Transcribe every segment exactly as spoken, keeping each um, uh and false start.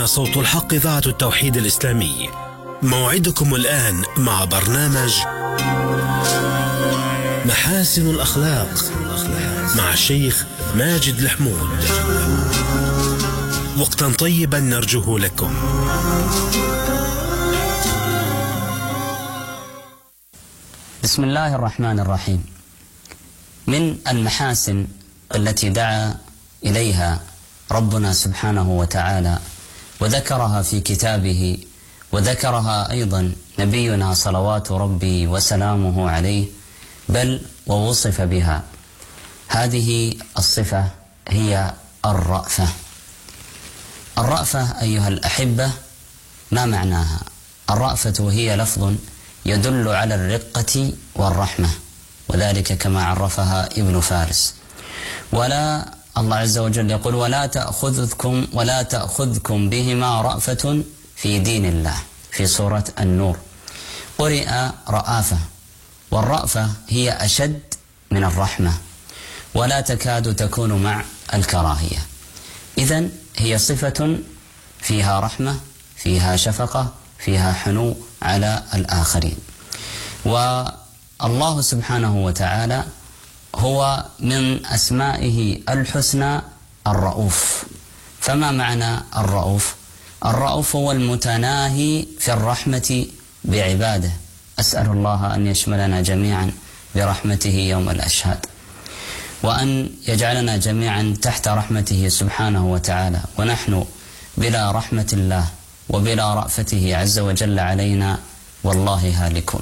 هنا صوت الحق، إذاعة التوحيد الإسلامي. موعدكم الآن مع برنامج محاسن الأخلاق مع الشيخ ماجد الحمود. وقتا طيبا نرجوه لكم. بسم الله الرحمن الرحيم. من المحاسن التي دعا إليها ربنا سبحانه وتعالى وذكرها في كتابه وذكرها أيضا نبينا صلوات ربي وسلامه عليه، بل ووصف بها، هذه الصفة هي الرأفة. الرأفة أيها الأحبة، ما معناها؟ الرأفة هي لفظ يدل على الرقة والرحمة، وذلك كما عرفها ابن فارس. ولا الله عز وجل يقول: ولا تأخذكم ولا تأخذكم بهما رأفة في دين الله، في سورة النور. قرئ رآفة، والرأفة هي أشد من الرحمة، ولا تكاد تكون مع الكراهية. إذن هي صفة فيها رحمة، فيها شفقة، فيها حنو على الآخرين. والله سبحانه وتعالى هو من أسمائه الحسنى الرؤوف. فما معنى الرؤوف؟ الرؤوف هو المتناهي في الرحمة بعباده. أسأل الله أن يشملنا جميعا برحمته يوم الأشهاد، وأن يجعلنا جميعا تحت رحمته سبحانه وتعالى، ونحن بلا رحمة الله وبلا رأفته عز وجل علينا والله هالكون.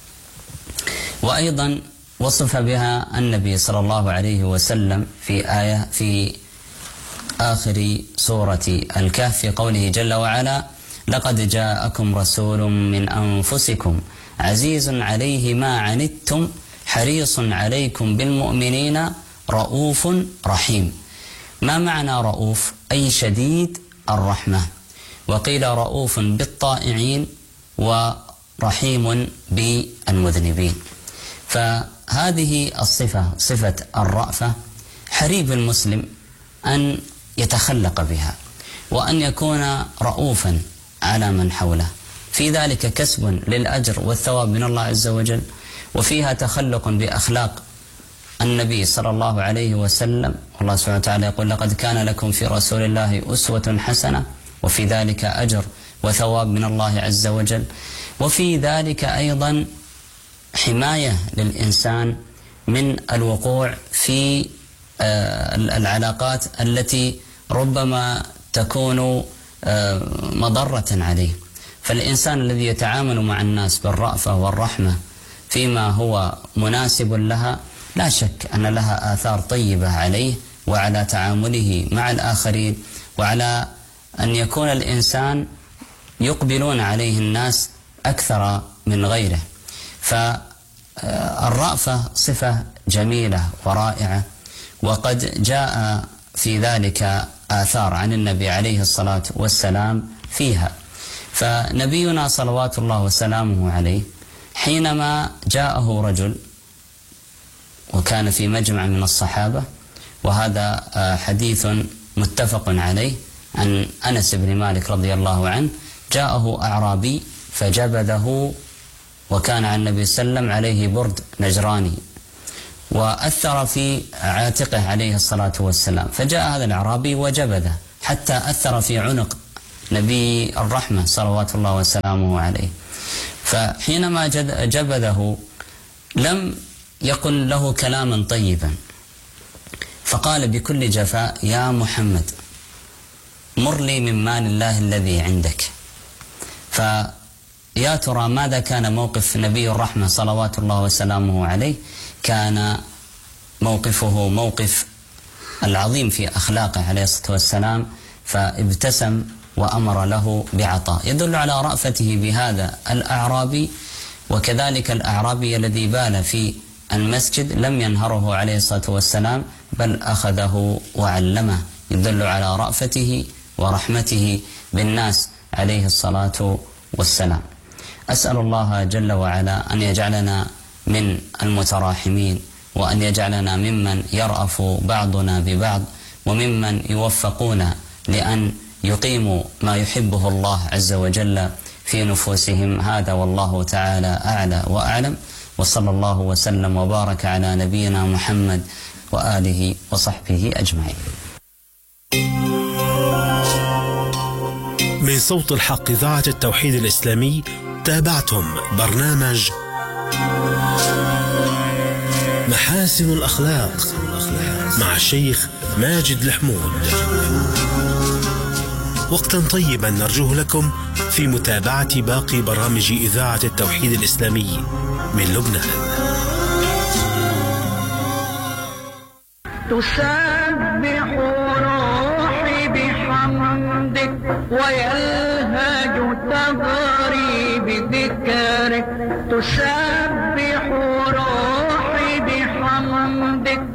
وأيضا وصف بها النبي صلى الله عليه وسلم في آية في آخر سورة الكهف في قوله جل وعلا: لقد جاءكم رسول من أنفسكم عزيز عليه ما عنتم حريص عليكم بالمؤمنين رؤوف رحيم. ما معنى رؤوف؟ أي شديد الرحمة. وقيل رؤوف بالطائعين ورحيم بالمذنبين. فهذه الصفة، صفة الرأفة، حري المسلم أن يتخلق بها، وأن يكون رؤوفا على من حوله. في ذلك كسب للأجر والثواب من الله عز وجل، وفيها تخلق بأخلاق النبي صلى الله عليه وسلم. الله سبحانه وتعالى يقول: لقد كان لكم في رسول الله أسوة حسنة، وفي ذلك أجر وثواب من الله عز وجل. وفي ذلك أيضا حماية للإنسان من الوقوع في العلاقات التي ربما تكون مضرة عليه. فالإنسان الذي يتعامل مع الناس بالرأفة والرحمة فيما هو مناسب لها، لا شك أن لها آثار طيبة عليه وعلى تعامله مع الآخرين، وعلى أن يكون الإنسان يقبلون عليه الناس أكثر من غيره. فالرأفة صفة جميلة ورائعة، وقد جاء في ذلك آثار عن النبي عليه الصلاة والسلام فيها. فنبينا صلوات الله وسلامه عليه حينما جاءه رجل وكان في مجمع من الصحابة، وهذا حديث متفق عليه عن أنس بن مالك رضي الله عنه، جاءه أعرابي فجبذه، وكان عن النبي صلى الله عليه وسلم عليه برد نجراني، وأثر في عاتقه عليه الصلاة والسلام. فجاء هذا الأعرابي وجبذه حتى أثر في عنق نبي الرحمة صلوات الله وسلامه عليه. فحينما جبذه لم يقل له كلاما طيبا، فقال بكل جفاء: يا محمد مر لي من مال الله الذي عندك. فيا ترى ماذا كان موقف نبي الرحمة صلوات الله وسلامه عليه؟ كان موقفه موقف العظيم في أخلاقه عليه الصلاة والسلام، فابتسم وأمر له بعطاء، يدل على رأفته بهذا الأعرابي. وكذلك الأعرابي الذي بال في المسجد لم ينهره عليه الصلاة والسلام، بل أخذه وعلمه، يدل على رأفته ورحمته بالناس عليه الصلاة والسلام. أسأل الله جل وعلا أن يجعلنا من المتراحمين، وأن يجعلنا ممن يرأف بعضنا ببعض، وممن يوفقون لأن يقيم ما يحبه الله عز وجل في نفوسهم. هذا والله تعالى أعلى وأعلم، وصلى الله وسلم وبارك على نبينا محمد وآله وصحبه أجمعين. من صوت الحق إذاعة التوحيد الإسلامي تابعتم برنامج محاسن الأخلاق مع الشيخ ماجد الحمود. وقتا طيبا نرجوه لكم في متابعة باقي برامج إذاعة التوحيد الإسلامي من لبنان. تسبح روحي بحمدك ويلهج تغري بذكرك، تسبح